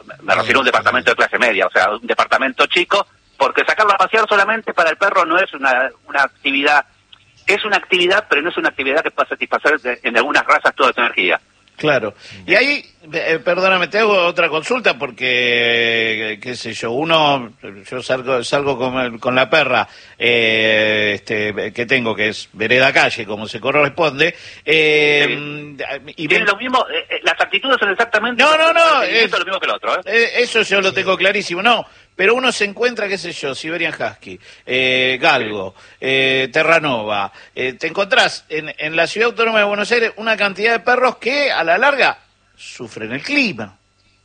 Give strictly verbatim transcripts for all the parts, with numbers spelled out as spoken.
me refiero a un departamento de clase media, o sea, un departamento chico, porque sacarlo a pasear solamente para el perro no es una, una actividad, es una actividad, pero no es una actividad que pueda satisfacer de, en algunas razas toda tu energía. Claro. Y ahí, eh, perdóname, te hago otra consulta porque, eh, qué sé yo, uno, yo salgo salgo con, con la perra eh, este que tengo, que es vereda calle, como se corresponde. Eh, sí. y Tiene me... lo mismo, eh, las actitudes son exactamente no, no, no, es es lo mismo que el otro. ¿eh? Eh, eso yo lo tengo clarísimo, no. Pero uno se encuentra, qué sé yo, Siberian Husky, eh, Galgo, eh, Terranova. Eh, te encontrás en, en la Ciudad Autónoma de Buenos Aires una cantidad de perros que a la larga sufren el clima.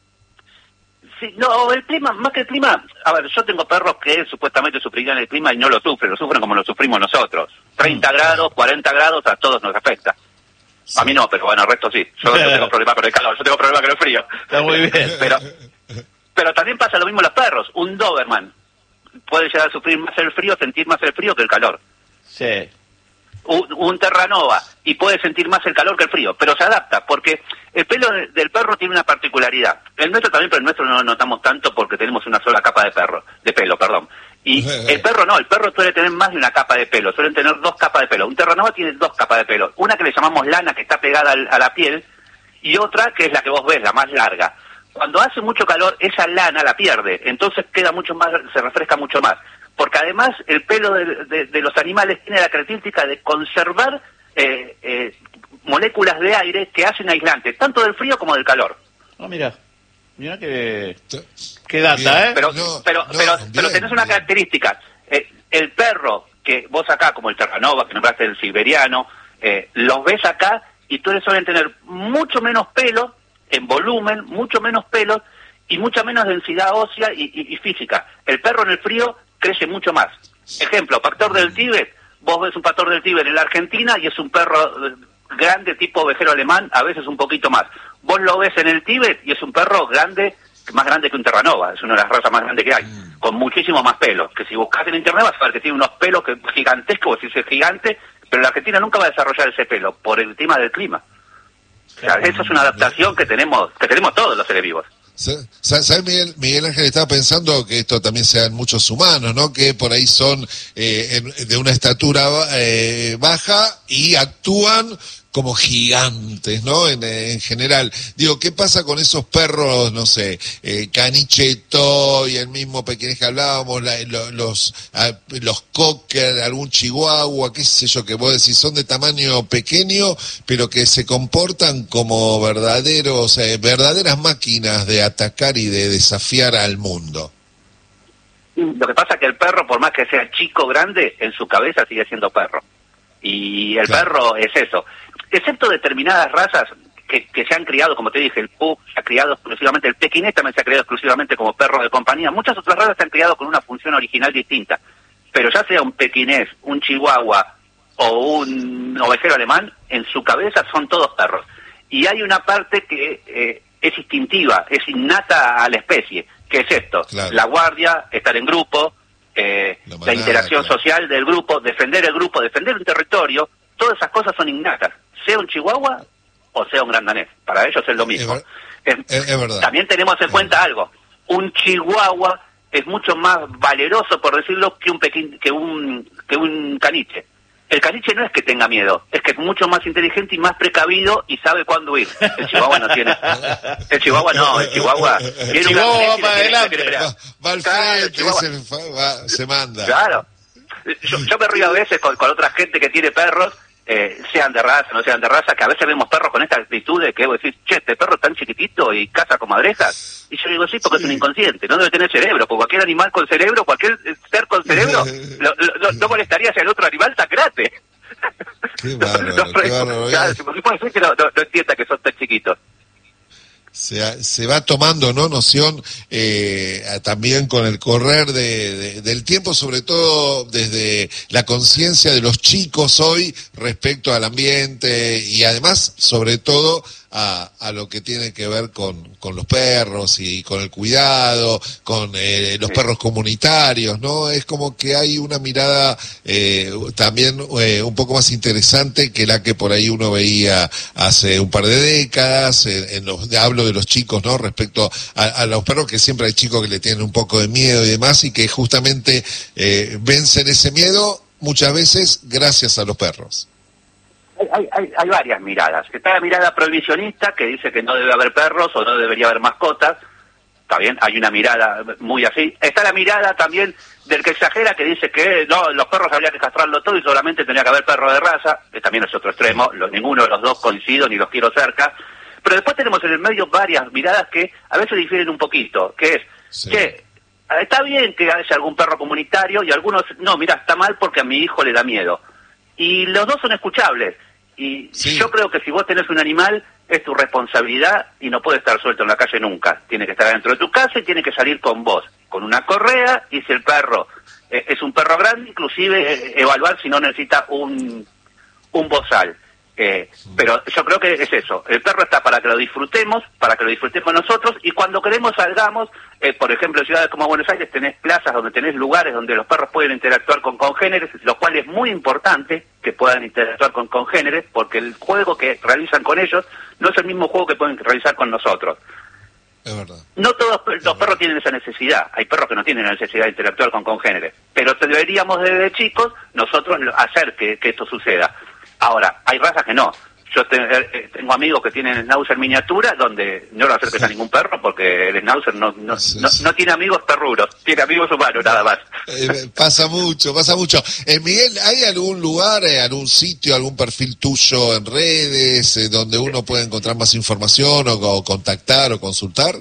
Sí, no, el clima, más que el clima, a ver, yo tengo perros que supuestamente sufrirían el clima y no lo sufren, lo sufren como lo sufrimos nosotros. treinta mm. grados, cuarenta grados, a todos nos afecta. Sí. A mí no, pero bueno, el resto sí. Yo no tengo problema con el calor, yo tengo problema con el frío. Está muy bien. Pero... Pero también pasa lo mismo en los perros. Un Doberman puede llegar a sufrir más el frío, sentir más el frío que el calor. Sí. Un, un Terranova y puede sentir más el calor que el frío, pero se adapta, porque el pelo de, del perro tiene una particularidad. El nuestro también, pero el nuestro no lo notamos tanto porque tenemos una sola capa de perro, de pelo, perdón. Y el perro no, el perro suele tener más de una capa de pelo, suelen tener dos capas de pelo. Un Terranova tiene dos capas de pelo, una que le llamamos lana, que está pegada al, a la piel, y otra que es la que vos ves, la más larga. Cuando hace mucho calor, esa lana la pierde, entonces queda mucho más, se refresca mucho más. Porque además el pelo de, de, de los animales tiene la característica de conservar eh, eh, moléculas de aire que hacen aislantes, tanto del frío como del calor. Ah, oh, mira, mira que, qué data, ¿eh? Pero, no, pero, no, pero, bien, pero tenés una característica, eh, el perro que vos acá, como el Terranova, que nombraste el siberiano, eh, los ves acá y todos suelen tener mucho menos pelo, en volumen, mucho menos pelos y mucha menos densidad ósea y, y, y física. El perro en el frío crece mucho más. Ejemplo, pastor del Tíbet, vos ves un pastor del Tíbet en la Argentina y es un perro grande tipo ovejero alemán, a veces un poquito más. Vos lo ves en el Tíbet y es un perro grande, más grande que un Terranova, es una de las razas más grandes que hay, con muchísimo más pelos, que si buscas en internet vas a ver que tiene unos pelos que, gigantescos, si es gigante, pero la Argentina nunca va a desarrollar ese pelo, por el tema del clima. O sea, eso es una adaptación que tenemos que tenemos todos los seres vivos. ¿Sabes, Miguel, Miguel Ángel? Estaba pensando que esto también se da en muchos humanos, ¿no? Que por ahí son eh, de una estatura eh, baja y actúan como gigantes, ¿no? En, en general. Digo, ¿qué pasa con esos perros, no sé, eh, caniche toy, el mismo pequeñez que hablábamos, la, los, los, los cocker, algún chihuahua, qué sé yo, que vos decís, son de tamaño pequeño, pero que se comportan como verdaderos, eh, verdaderas máquinas de atacar y de desafiar al mundo? Lo que pasa es que el perro, por más que sea chico o grande, en su cabeza sigue siendo perro. Y el claro. perro es eso. Excepto determinadas razas que, que se han criado, como te dije, el pug se ha criado exclusivamente, el pequinés también se ha criado exclusivamente como perro de compañía. Muchas otras razas se han criado con una función original distinta. Pero ya sea un pequinés, un chihuahua o un ovejero alemán, en su cabeza son todos perros. Y hay una parte que eh, es instintiva, es innata a la especie, que es esto, claro. la guardia, estar en grupo, eh, la, manada, la interacción claro. social del grupo, defender el grupo, defender un territorio, todas esas cosas son innatas, sea un chihuahua o sea un gran danés, para ellos es lo mismo. Es, es, es verdad. También tenemos en cuenta es algo, un chihuahua es mucho más valeroso, por decirlo, que un pequín, que un que un caniche. El caniche no es que tenga miedo, es que es mucho más inteligente y más precavido y sabe cuándo ir. El chihuahua no tiene. El chihuahua no, el chihuahua tiene el chihuahua va para adelante. Va, va al frente, claro, se, va, se manda. Claro. Yo, yo me río a veces con, con otra gente que tiene perros, eh, sean de raza, no sean de raza, que a veces vemos perros con esta actitud de que vos decís, che, este perro es tan chiquitito y caza como madrejas. Y yo digo, sí, porque sí. es un inconsciente, no debe tener cerebro, porque cualquier animal con cerebro, cualquier ser con cerebro, lo, lo, lo, no molestaría si el otro animal sacrate. Qué bárbaro, no, qué bárbaro. Claro, porque puede ser que no, no, no entienda que son tan chiquitos. Se, se va tomando, ¿no?, noción eh, también con el correr de, de, del tiempo, sobre todo desde la conciencia de los chicos hoy respecto al ambiente y además, sobre todo, a, a lo que tiene que ver con, con los perros y con el cuidado, con eh, los sí. perros comunitarios, ¿no? Es como que hay una mirada eh, también eh, un poco más interesante que la que por ahí uno veía hace un par de décadas, en, en los, hablo de los chicos, ¿no? Respecto a, a los perros, que siempre hay chicos que le tienen un poco de miedo y demás, y que justamente eh, vencen ese miedo muchas veces gracias a los perros. Hay, hay, hay varias miradas. Está la mirada prohibicionista, que dice que no debe haber perros o no debería haber mascotas. Está bien, hay una mirada muy así. Está la mirada también del que exagera, que dice que no, los perros habría que castrarlo todo y solamente tenía que haber perros de raza, que también es otro extremo. Los, ninguno de los dos coincido ni los quiero cerca. Pero después tenemos en el medio varias miradas que a veces difieren un poquito, que es sí. que está bien que haya algún perro comunitario y algunos, no, mira, está mal porque a mi hijo le da miedo. Y los dos son escuchables. Y sí. yo creo que si vos tenés un animal, es tu responsabilidad y no puede estar suelto en la calle nunca. Tiene que estar dentro de tu casa y tiene que salir con vos, con una correa, y si el perro eh, es un perro grande, inclusive eh, evaluar si no necesita un, un bozal. Eh, pero yo creo que es eso, el perro está para que lo disfrutemos, para que lo disfrutemos nosotros, y cuando queremos salgamos, eh, por ejemplo en ciudades como Buenos Aires tenés plazas donde tenés lugares donde los perros pueden interactuar con congéneres, lo cual es muy importante que puedan interactuar con congéneres, porque el juego que realizan con ellos no es el mismo juego que pueden realizar con nosotros. Es verdad. No todos los perros tienen esa necesidad, hay perros que no tienen la necesidad de interactuar con congéneres, pero deberíamos desde chicos nosotros hacer que, que esto suceda. Ahora, hay razas que no. Yo te, eh, tengo amigos que tienen schnauzer miniatura, donde no lo acerques sí. a ningún perro, porque el schnauzer no no, sí, no, sí. no tiene amigos perruros, tiene amigos humanos, nada más. Eh, pasa mucho, pasa mucho. Eh, Miguel, ¿hay algún lugar, eh, algún sitio, algún perfil tuyo en redes, eh, donde uno puede encontrar más información o, o contactar o consultar?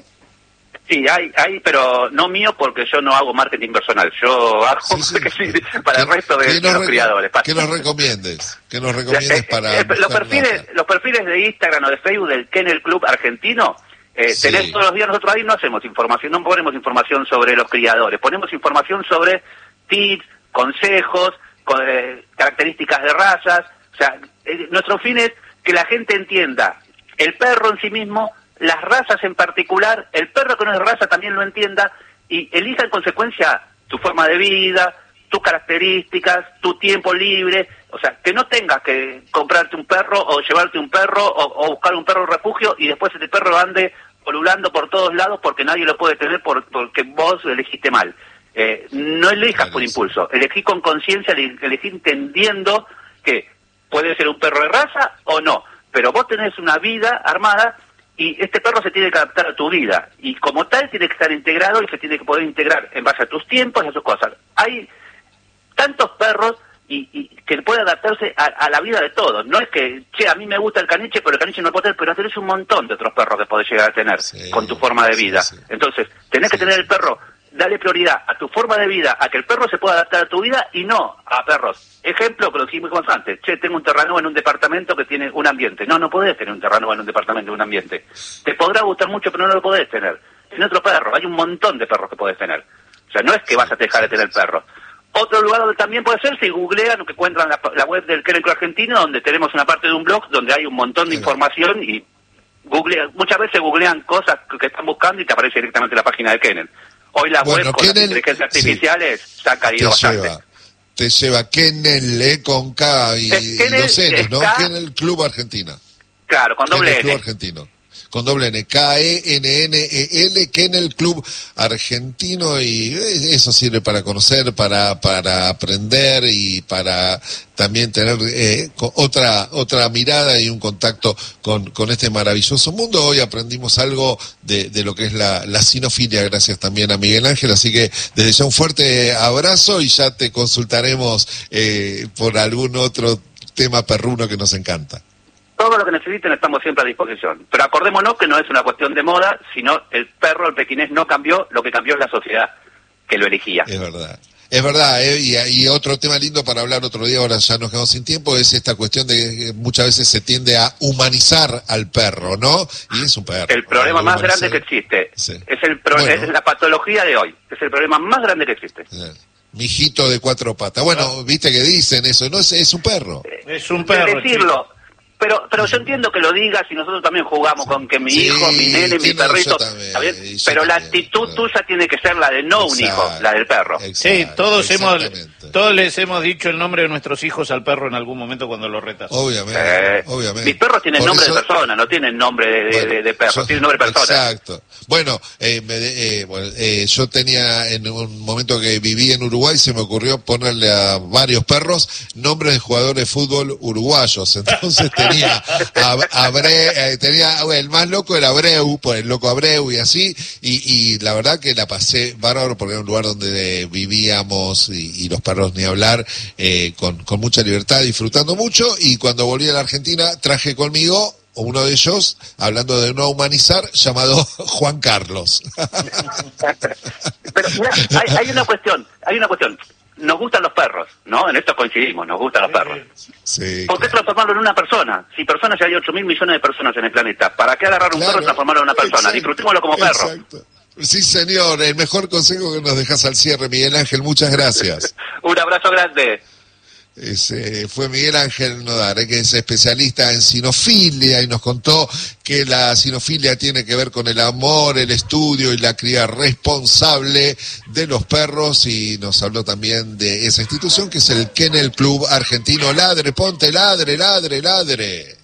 Sí, hay, hay, pero no mío porque yo no hago marketing personal. Yo hago sí, sí. para el resto de, de los criadores. ¿Qué nos recomiendes? ¿Qué nos recomiendes eh, para eh, los perfiles, los perfiles de Instagram o de Facebook del Kennel Club Argentino? Eh, sí. Tenés todos los días, nosotros ahí no hacemos información, no ponemos información sobre los criadores, ponemos información sobre tips, consejos, con, eh, características de razas. O sea, eh, nuestro fin es que la gente entienda el perro en sí mismo, las razas en particular, el perro que no es de raza también lo entienda y elija en consecuencia tu forma de vida, tus características, tu tiempo libre, o sea, que no tengas que comprarte un perro o llevarte un perro o, o buscar un perro refugio y después este perro ande polulando por todos lados porque nadie lo puede tener por, porque vos lo elegiste mal. Eh, no elijas por impulso, elegí con conciencia, elegí entendiendo que puede ser un perro de raza o no, pero vos tenés una vida armada y este perro se tiene que adaptar a tu vida, y como tal tiene que estar integrado y se tiene que poder integrar en base a tus tiempos y a tus cosas. Hay tantos perros y, y que pueden adaptarse a, a la vida de todos. No es que, che, a mí me gusta el caniche, pero el caniche no lo puedo tener, pero tenés un montón de otros perros que podés llegar a tener sí, con tu forma de vida. Sí, sí. Entonces, tenés sí, que tener sí. el perro, dale prioridad a tu forma de vida, a que el perro se pueda adaptar a tu vida y no a perros. Ejemplo, pero sí muy constante. Che, tengo un terrano en un departamento que tiene un ambiente. No, no podés tener un terrano en un departamento, un ambiente. Te podrá gustar mucho, pero no lo podés tener. En otro perro, hay un montón de perros que podés tener. O sea, no es que vas a dejar de tener perros. Otro lugar donde también puede ser, si googlean o que encuentran la, la web del Kennel Club Argentino, donde tenemos una parte de un blog donde hay un montón de información y googlean, muchas veces googlean cosas que están buscando y te aparece directamente la página de Kennel. Hoy la bueno, web con Kennel, las inteligencias artificiales sí, se ha caído bastante. Lleva, te lleva Kennel eh, con K y, Kennel, y dos N's, ¿no? K, Kennel Club Argentina. Claro, con doble Kennel N. Club Argentino. Con doble N, K E N N E L, Kennel Club Argentino, y eso sirve para conocer, para para aprender y para también tener eh, otra otra mirada y un contacto con, con este maravilloso mundo. Hoy aprendimos algo de, de lo que es la, la cinofilia, gracias también a Miguel Ángel, así que desde ya un fuerte abrazo y ya te consultaremos eh, por algún otro tema perruno que nos encanta. Todo lo que necesiten estamos siempre a disposición. Pero acordémonos que no es una cuestión de moda, sino el perro, el pequinés, no cambió, lo que cambió es la sociedad que lo elegía. Es verdad. Es verdad, ¿eh? y, y otro tema lindo para hablar otro día, ahora ya nos quedamos sin tiempo, es esta cuestión de que muchas veces se tiende a humanizar al perro, ¿no? Y es un perro. El problema más grande que existe. Sí. Es, el pro bueno. es la patología de hoy. Es el problema más grande que existe. Sí. Mijito de cuatro patas. Bueno, viste que dicen eso, ¿no? Es, es un perro. Es un perro. Es decirlo. Chico. pero pero yo entiendo que lo digas y nosotros también jugamos con que mi Sí, hijo, mi nene, mi sí, no, perrito, yo también, ¿está bien? y yo Pero la también, actitud claro. tuya tiene que ser la de no un hijo, Exacto, la del perro. Sí, exacto, todos hemos, exactamente. todos les hemos dicho el nombre de nuestros hijos al perro en algún momento cuando lo retas. Obviamente, Eh, obviamente. Mis perros tienen Por nombre eso- de persona, no tienen nombre de, de, Bueno, de- de perro, yo- tienen nombre de persona. Exacto. Bueno, eh, me de- eh, bueno, eh, yo tenía en un momento que viví en Uruguay, se me ocurrió ponerle a varios perros nombres de jugadores de fútbol uruguayos. Entonces tenía a, a Bre- eh, tenía el más loco era Abreu, por el loco Abreu y así, y, y la verdad que la pasé bárbaro porque era un lugar donde vivíamos y, y los perros ni hablar, eh, con, con mucha libertad, disfrutando mucho, y cuando volví a la Argentina traje conmigo uno de ellos, hablando de no humanizar, llamado Juan Carlos. Pero mirá, hay, hay una cuestión, hay una cuestión. Nos gustan los perros, ¿no? En esto coincidimos, nos gustan los perros. Sí, ¿Por qué claro. transformarlo en una persona? Si personas ya hay ocho mil millones de personas en el planeta, ¿para qué agarrar un Claro, perro y transformarlo en una persona? exacto, Disfrutémoslo como perro. Exacto. Sí, señor, el mejor consejo que nos dejas al cierre, Miguel Ángel, muchas gracias. Un abrazo grande. Ese fue Miguel Ángel Nodar, eh, que es especialista en sinofilia y nos contó que la sinofilia tiene que ver con el amor, el estudio y la cría responsable de los perros, y nos habló también de esa institución que es el Kennel Club Argentino. Ladre, ponte, ladre, ladre, ladre.